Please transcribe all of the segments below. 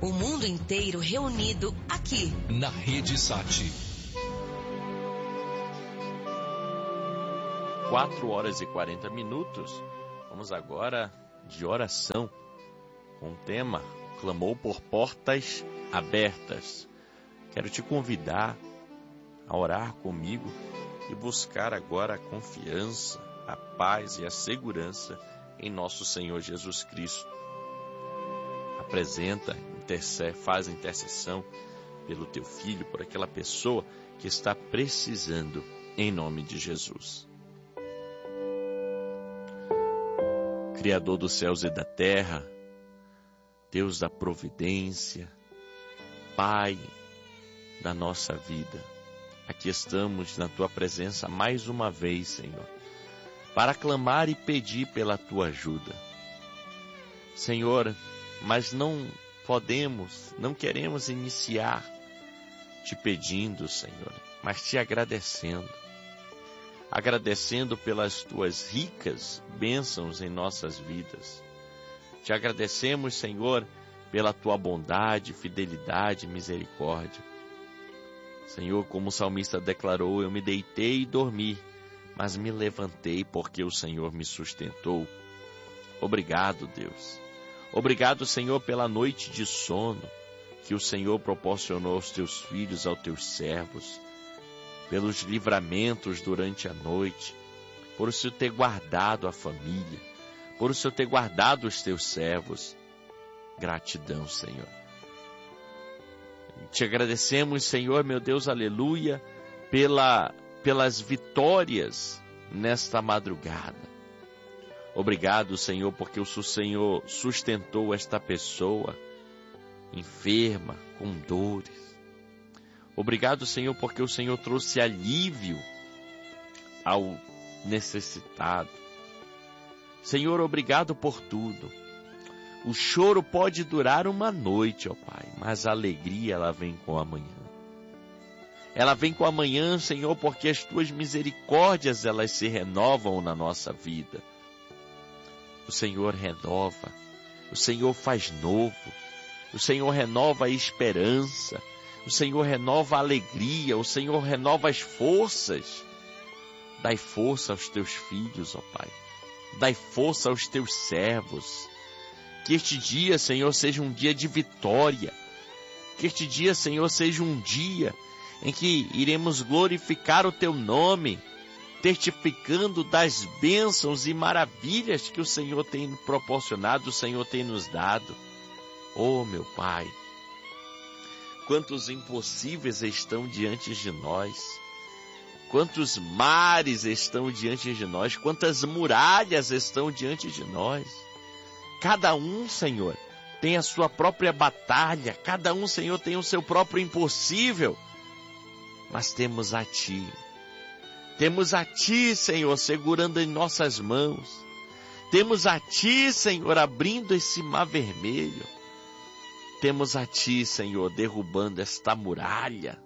O mundo inteiro reunido aqui na Rede Sat. 4h40. Vamos agora de oração com o tema Clamou por portas abertas. Quero te convidar a orar comigo e buscar agora a confiança, a paz e a segurança em nosso Senhor Jesus Cristo. Apresenta, faz intercessão pelo teu filho, por aquela pessoa que está precisando, em nome de Jesus. Criador dos céus e da terra, Deus da providência, Pai da nossa vida, aqui estamos na Tua presença mais uma vez, Senhor, para clamar e pedir pela Tua ajuda. Senhor, mas não queremos iniciar te pedindo, Senhor, mas te agradecendo pelas Tuas ricas bênçãos em nossas vidas. Te agradecemos, Senhor, pela Tua bondade, fidelidade e misericórdia. Senhor, como o salmista declarou, eu me deitei e dormi, mas me levantei porque o Senhor me sustentou. Obrigado, Deus. Obrigado, Senhor, pela noite de sono que o Senhor proporcionou aos Teus filhos, aos Teus servos, pelos livramentos durante a noite, por o Senhor ter guardado a família, por o Senhor ter guardado os Teus servos. Gratidão, Senhor. Te agradecemos, Senhor, meu Deus, aleluia, pelas vitórias nesta madrugada. Obrigado, Senhor, porque o Senhor sustentou esta pessoa enferma, com dores. Obrigado, Senhor, porque o Senhor trouxe alívio ao necessitado. Senhor, obrigado por tudo. O choro pode durar uma noite, ó Pai, mas a alegria, ela vem com a manhã. Ela vem com a manhã, Senhor, porque as Tuas misericórdias, elas se renovam na nossa vida. O Senhor renova, o Senhor faz novo, o Senhor renova a esperança, o Senhor renova a alegria, o Senhor renova as forças. Dai força aos Teus filhos, ó Pai. Dai força aos Teus servos. Que este dia, Senhor, seja um dia de vitória. Que este dia, Senhor, seja um dia em que iremos glorificar o Teu nome, testificando das bênçãos e maravilhas que o Senhor tem proporcionado, o Senhor tem nos dado. Oh, meu Pai, quantos impossíveis estão diante de nós, quantos mares estão diante de nós, quantas muralhas estão diante de nós. Cada um, Senhor, tem a sua própria batalha, cada um, Senhor, tem o seu próprio impossível, mas temos a Ti. Temos a Ti, Senhor, segurando em nossas mãos. Temos a Ti, Senhor, abrindo esse mar vermelho. Temos a Ti, Senhor, derrubando esta muralha.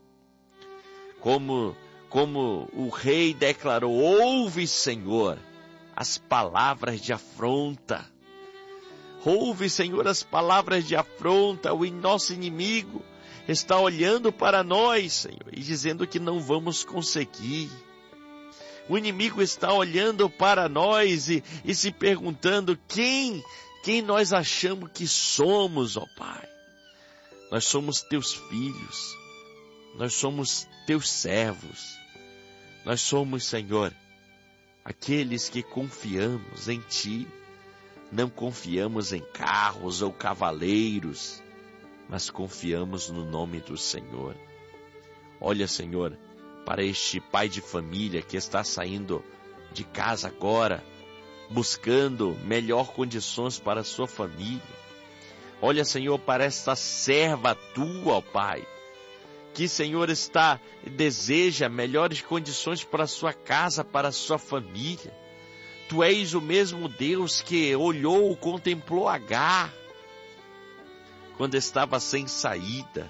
Como o rei declarou, ouve, Senhor, as palavras de afronta. Ouve, Senhor, as palavras de afronta. O nosso inimigo está olhando para nós, Senhor, e dizendo que não vamos conseguir. O inimigo está olhando para nós e se perguntando quem nós achamos que somos, ó Pai. Nós somos Teus filhos, nós somos Teus servos, nós somos, Senhor, aqueles que confiamos em Ti. Não confiamos em carros ou cavaleiros, mas confiamos no nome do Senhor. Olha, Senhor, para este pai de família que está saindo de casa agora, buscando melhor condições para a sua família. Olha, Senhor, para esta serva Tua, ó Pai, que, Senhor, deseja melhores condições para a sua casa, para a sua família. Tu és o mesmo Deus que olhou, contemplou Agar, quando estava sem saída.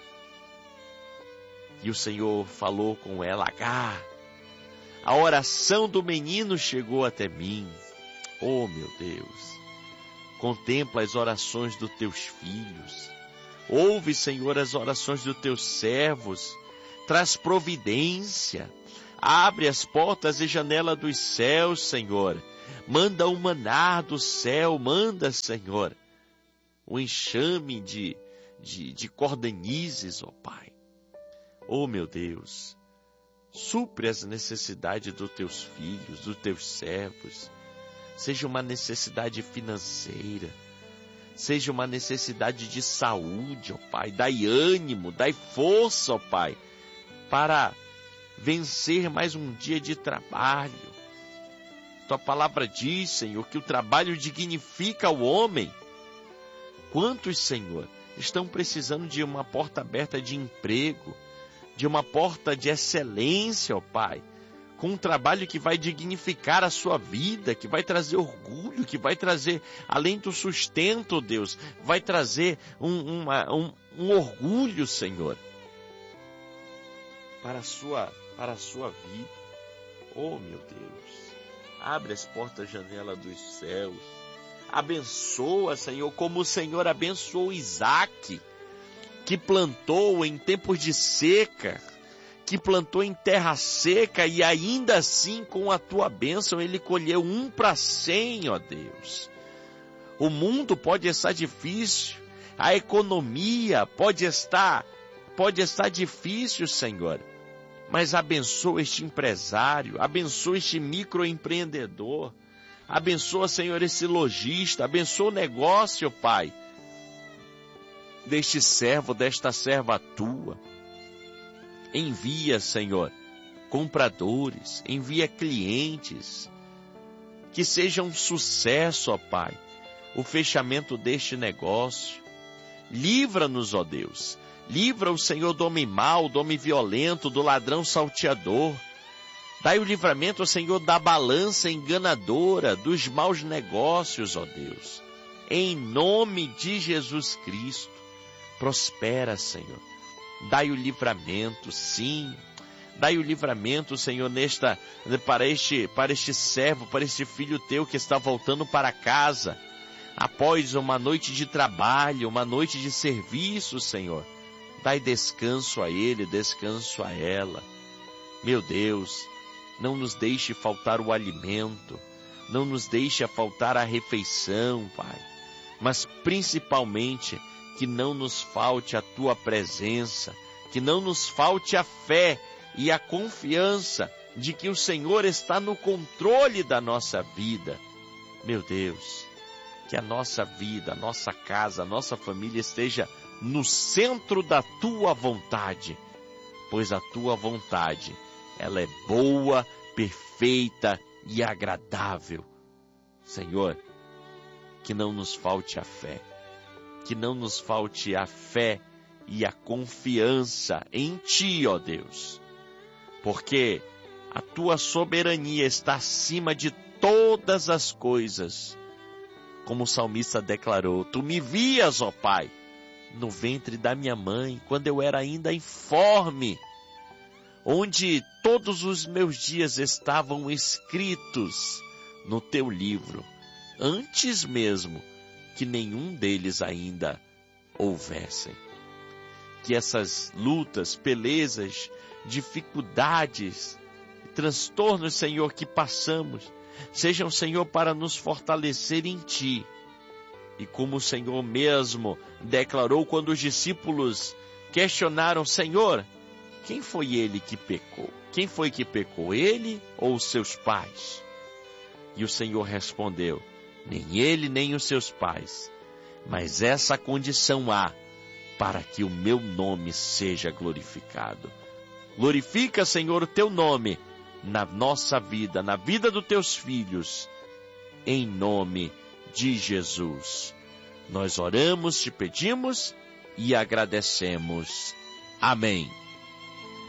E o Senhor falou com ela, Agar, a oração do menino chegou até mim. Oh, meu Deus, contempla as orações dos Teus filhos. Ouve, Senhor, as orações dos teus servos. Traz providência. Abre as portas e janela dos céus, Senhor. Manda o maná do céu. Manda, Senhor, o enxame de cordanizes, ó Pai. Ó meu Deus, supre as necessidades dos teus filhos, dos teus servos. Seja uma necessidade financeira, seja uma necessidade de saúde, ó Pai. Dai ânimo, dai força, ó Pai, para vencer mais um dia de trabalho. Tua palavra diz, Senhor, que o trabalho dignifica o homem. Quantos, Senhor, estão precisando de uma porta aberta de emprego, de uma porta de excelência, ó Pai, com um trabalho que vai dignificar a sua vida, que vai trazer orgulho, que vai trazer, além do sustento, Deus, vai trazer um orgulho, Senhor, para a sua vida. Oh, meu Deus, abre as portas, janela dos céus. Abençoa, Senhor, como o Senhor abençoou Isaac, que plantou em tempos de seca, que plantou em terra seca, e ainda assim, com a tua bênção, ele colheu 1/100, ó Deus. O mundo pode estar difícil, a economia pode estar difícil, Senhor, mas abençoa este empresário, abençoa este microempreendedor, abençoa, Senhor, esse lojista, abençoa o negócio, Pai, deste servo, desta serva tua. Envia, Senhor, compradores, envia clientes, que seja um sucesso, ó Pai, o fechamento deste negócio. Livra-nos, ó Deus, livra o Senhor do homem mau, do homem violento, do ladrão salteador. Dai o livramento, ó Senhor, da balança enganadora, dos maus negócios, ó Deus. Em nome de Jesus Cristo, prospera, Senhor. Dai o livramento, sim. Dai o livramento, Senhor, para este servo, para este filho teu que está voltando para casa, após uma noite de trabalho, uma noite de serviço, Senhor. Dai descanso a ele, descanso a ela. Meu Deus, não nos deixe faltar o alimento, não nos deixe faltar a refeição, Pai, mas principalmente que não nos falte a tua presença, que não nos falte a fé e a confiança de que o Senhor está no controle da nossa vida. Meu Deus, que a nossa vida, a nossa casa, a nossa família esteja no centro da tua vontade, pois a tua vontade, ela é boa, perfeita e agradável. Senhor, que não nos falte a fé, que não nos falte a fé e a confiança em Ti, ó Deus, porque a Tua soberania está acima de todas as coisas. Como o salmista declarou, Tu me vias, ó Pai, no ventre da minha mãe, quando eu era ainda informe, onde todos os meus dias estavam escritos no Teu livro, antes mesmo que nenhum deles ainda houvessem. Que essas lutas, pelejas, dificuldades, transtornos, Senhor, que passamos, sejam, Senhor, para nos fortalecer em Ti. E como o Senhor mesmo declarou quando os discípulos questionaram, Senhor, quem foi ele que pecou? Quem foi que pecou, ele ou os seus pais? E o Senhor respondeu, nem ele nem os seus pais, mas essa condição há para que o meu nome seja glorificado. Glorifica, Senhor, o teu nome na nossa vida, na vida dos teus filhos, em nome de Jesus. Nós oramos, te pedimos e agradecemos. Amém.